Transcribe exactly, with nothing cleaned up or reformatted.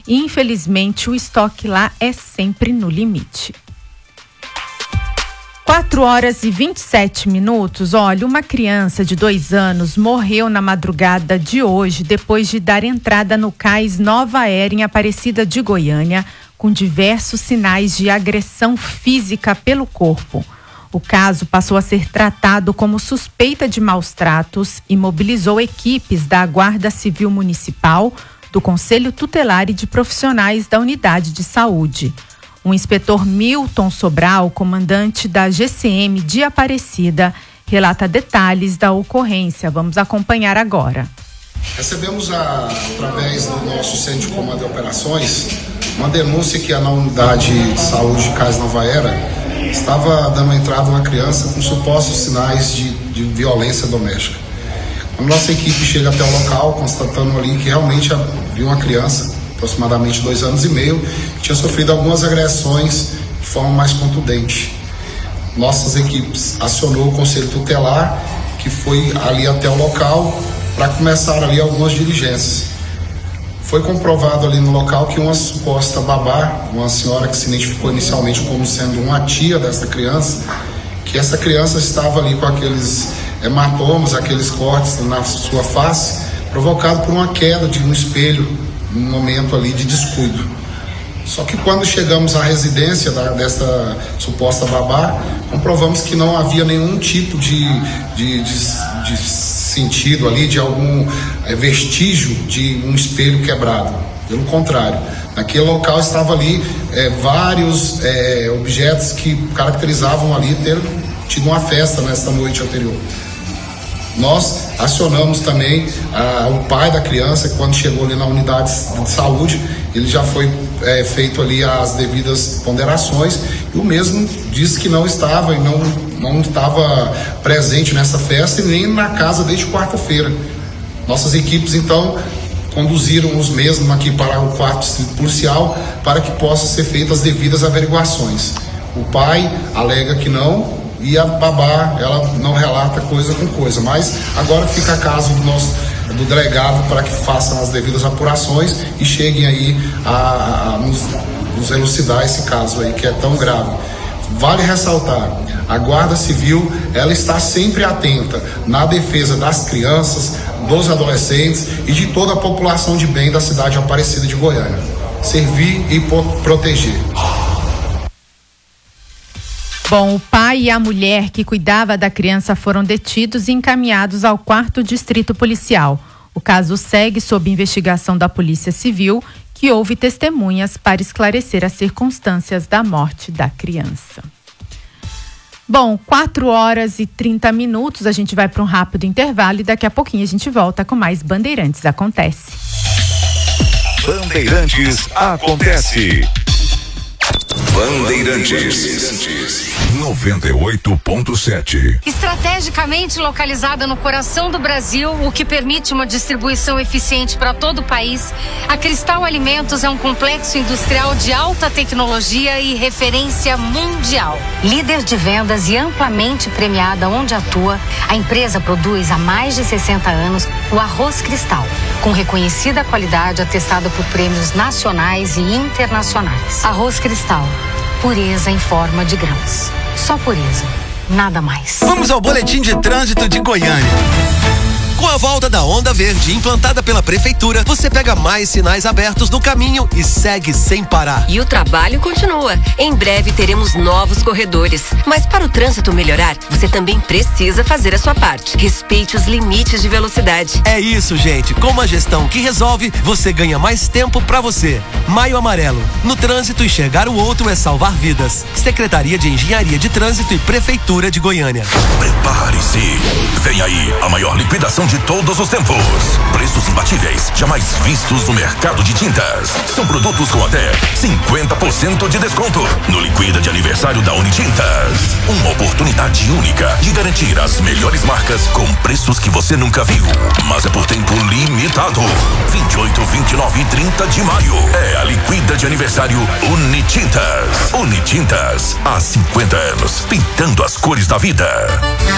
e infelizmente o estoque lá é sempre no limite. quatro horas e vinte e sete minutos. Olha, uma criança de dois anos morreu na madrugada de hoje depois de dar entrada no cais Nova Era em Aparecida de Goiânia, com diversos sinais de agressão física pelo corpo. O caso passou a ser tratado como suspeita de maus tratos e mobilizou equipes da Guarda Civil Municipal, do Conselho Tutelar e de profissionais da Unidade de Saúde. O inspetor Milton Sobral, comandante da G C M de Aparecida, relata detalhes da ocorrência. Vamos acompanhar agora. Recebemos, a, através do nosso Centro de Comando de Operações, uma denúncia que na Unidade de Saúde de Cais Nova Era estava dando entrada uma criança com supostos sinais de, de violência doméstica. A nossa equipe chega até o local, constatando ali que realmente havia uma criança, aproximadamente dois anos e meio, que tinha sofrido algumas agressões de forma mais contundente. Nossas equipes acionou o Conselho Tutelar, que foi ali até o local para começar ali algumas diligências. Foi comprovado ali no local que uma suposta babá, uma senhora que se identificou inicialmente como sendo uma tia dessa criança, que essa criança estava ali com aqueles hematomas, aqueles cortes na sua face, provocado por uma queda de um espelho, num momento ali de descuido. Só que quando chegamos à residência da, dessa suposta babá, comprovamos que não havia nenhum tipo de, de, de, de sentido ali, de algum é, vestígio de um espelho quebrado. Pelo contrário, naquele local estava ali é, vários é, objetos que caracterizavam ali ter tido uma festa nesta noite anterior. Nós acionamos também ah, o pai da criança, que quando chegou ali na unidade de saúde, ele já foi é, feito ali as devidas ponderações, e o mesmo disse que não estava e não, não estava presente nessa festa e nem na casa desde quarta-feira. Nossas equipes então conduziram os mesmos aqui para o quarto distrito policial para que possam ser feitas as devidas averiguações. O pai alega que não, e a babá, ela não relata coisa com coisa, mas agora fica a caso do nosso do delegado para que façam as devidas apurações e cheguem aí a, a nos, nos elucidar esse caso aí que é tão grave. Vale ressaltar, a Guarda Civil, ela está sempre atenta na defesa das crianças, dos adolescentes e de toda a população de bem da cidade de Aparecida de Goiânia. Servir e proteger. Bom, o pai e a mulher que cuidava da criança foram detidos e encaminhados ao quarto distrito policial. O caso segue sob investigação da Polícia Civil, que houve testemunhas para esclarecer as circunstâncias da morte da criança. Bom, quatro horas e trinta minutos, a gente vai para um rápido intervalo e daqui a pouquinho a gente volta com mais Bandeirantes Acontece. Bandeirantes Acontece. Bandeirantes noventa e oito ponto sete. Estrategicamente localizada no coração do Brasil, o que permite uma distribuição eficiente para todo o país, a Cristal Alimentos é um complexo industrial de alta tecnologia e referência mundial. Líder de vendas e amplamente premiada onde atua, a empresa produz há mais de sessenta anos o arroz Cristal, com reconhecida qualidade atestada por prêmios nacionais e internacionais. Arroz Cristal, pureza em forma de grãos. Só pureza, nada mais. Vamos ao boletim de trânsito de Goiânia. Com a volta da Onda Verde implantada pela Prefeitura, você pega mais sinais abertos no caminho e segue sem parar. E o trabalho continua. Em breve teremos novos corredores. Mas para o trânsito melhorar, você também precisa fazer a sua parte. Respeite os limites de velocidade. É isso, gente. Com uma gestão que resolve, você ganha mais tempo pra você. Maio Amarelo. No trânsito, enxergar o outro é salvar vidas. Secretaria de Engenharia de Trânsito e Prefeitura de Goiânia. Prepare-se. Vem aí a maior liquidação de todos os tempos. Preços imbatíveis, jamais vistos no mercado de tintas. São produtos com até cinquenta por cento de desconto no Liquida de Aniversário da Unitintas. Uma oportunidade única de garantir as melhores marcas com preços que você nunca viu. Mas é por tempo limitado. vinte e oito, vinte e nove e trinta de maio. É a Liquida de Aniversário Unitintas. Unitintas, há cinquenta anos, pintando as cores da vida.